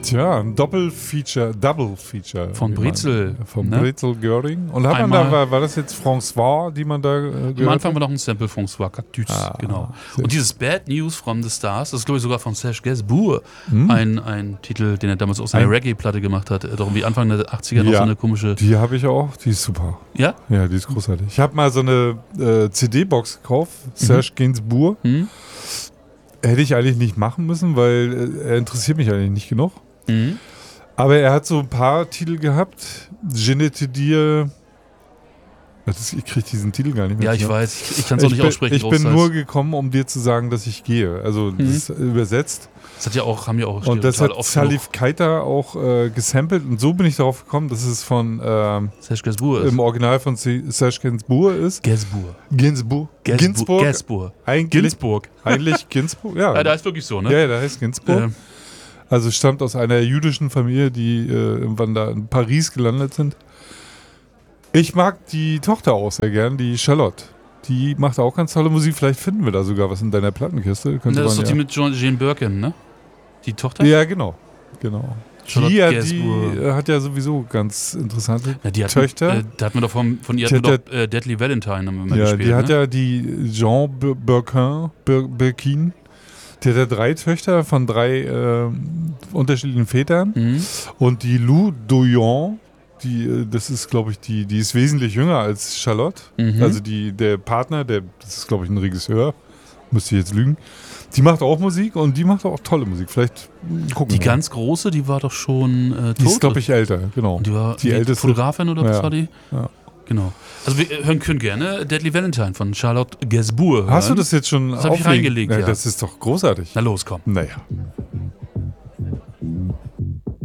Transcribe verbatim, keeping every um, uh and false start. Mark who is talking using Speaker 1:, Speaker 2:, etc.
Speaker 1: Tja, ein Doppelfeature, Double-Feature.
Speaker 2: Von Brezel.
Speaker 1: Von
Speaker 2: ne?
Speaker 1: Brezel Göring. Und hat man da, war, war das jetzt François, die man da äh, gehört
Speaker 2: Am Anfang
Speaker 1: hat?
Speaker 2: war noch ein Sample François Cactus,
Speaker 1: Ah,
Speaker 2: genau.
Speaker 1: sehr
Speaker 2: Und dieses Bad News from the Stars, das ist glaube ich sogar von Serge Gainsbourg,
Speaker 1: Hm?
Speaker 2: ein, ein Titel, den er damals aus seiner
Speaker 1: Ein-
Speaker 2: Reggae-Platte gemacht hat. Doch irgendwie Anfang der achtziger noch
Speaker 1: Ja.
Speaker 2: so eine komische...
Speaker 1: Die habe ich auch, die ist super.
Speaker 2: Ja?
Speaker 1: Ja, die ist großartig. Ich habe mal so eine äh, C D-Box gekauft, Serge Gainsbourg.
Speaker 2: Mhm.
Speaker 1: Hätte ich eigentlich nicht machen müssen, weil äh, er interessiert mich eigentlich nicht genug.
Speaker 2: Mhm.
Speaker 1: Aber er hat so ein paar Titel gehabt. Je n'étais dire... Das ist, ich kriege diesen Titel gar nicht mehr.
Speaker 2: Ja, ich
Speaker 1: zusammen.
Speaker 2: weiß. Ich, ich kann es auch nicht
Speaker 1: bin,
Speaker 2: aussprechen.
Speaker 1: Ich
Speaker 2: groß
Speaker 1: bin
Speaker 2: heißt.
Speaker 1: nur gekommen, um dir zu sagen, dass ich gehe. Also das
Speaker 2: Mhm.
Speaker 1: ist übersetzt.
Speaker 2: Das hat ja auch, haben ja auch
Speaker 1: Und das
Speaker 2: total
Speaker 1: hat
Speaker 2: oft
Speaker 1: Salif Keita auch äh, gesampelt. Und so bin ich darauf gekommen, dass es von ähm,
Speaker 2: Serge Gainsbourg ist.
Speaker 1: im Original von C- Serge Gainsbourg ist.
Speaker 2: Gainsbourg.
Speaker 1: Gainsbourg.
Speaker 2: Gainsbourg.
Speaker 1: Ginsburg.
Speaker 2: Gainsbourg.
Speaker 1: Eigentlich,
Speaker 2: Ginsburg.
Speaker 1: eigentlich Ginsburg. Ja,
Speaker 2: Ja, da ist wirklich so, ne?
Speaker 1: ja, ja, der heißt Ginsburg.
Speaker 2: Ähm,
Speaker 1: Also stammt aus einer jüdischen Familie, die äh, irgendwann da in Paris gelandet sind. Ich mag die Tochter auch sehr gern, die Charlotte. Die macht auch ganz tolle Musik. Vielleicht finden wir da sogar was in deiner Plattenkiste. Könnte
Speaker 2: das ist
Speaker 1: man
Speaker 2: doch
Speaker 1: ja.
Speaker 2: die mit John, Jane Birkin, ne? Die Tochter?
Speaker 1: Ja, genau. genau.
Speaker 2: Charlotte
Speaker 1: Die, ja,
Speaker 2: Gainsbourg.
Speaker 1: die äh, hat ja sowieso ganz interessante
Speaker 2: Ja, die hat,
Speaker 1: Töchter.
Speaker 2: Äh, da hat man doch von, von ihr
Speaker 1: Die
Speaker 2: hat man
Speaker 1: hat
Speaker 2: doch äh, Deadly Valentine haben wir mal
Speaker 1: ja,
Speaker 2: gespielt.
Speaker 1: die hat
Speaker 2: ne?
Speaker 1: ja die Jean Bir- Birkin, Bir- Birkin. Die hat ja drei Töchter von drei äh, unterschiedlichen Vätern.
Speaker 2: Mhm.
Speaker 1: Und die Lou Doyon, die, äh, das ist, glaube ich, die, die ist wesentlich jünger als Charlotte.
Speaker 2: Mhm.
Speaker 1: Also die, der Partner, der, das ist, glaube ich, ein Regisseur. Müsste ich jetzt lügen. Die macht auch Musik und die macht auch tolle Musik. Vielleicht mh, gucken
Speaker 2: Die
Speaker 1: wir.
Speaker 2: ganz große, die war doch schon äh, tot.
Speaker 1: Die ist, glaube ich, älter, genau.
Speaker 2: Und die war
Speaker 1: die
Speaker 2: wie
Speaker 1: älteste-
Speaker 2: Fotografin oder was
Speaker 1: Ja.
Speaker 2: war die?
Speaker 1: Ja.
Speaker 2: Genau. Also wir hören können gerne Deadly Valentine von Charlotte Gainsbourg hören.
Speaker 1: Hast du das jetzt schon
Speaker 2: Das hab ich
Speaker 1: auflegen-
Speaker 2: reingelegt, ja.
Speaker 1: Das ist doch großartig.
Speaker 2: Na los, komm.
Speaker 1: Naja.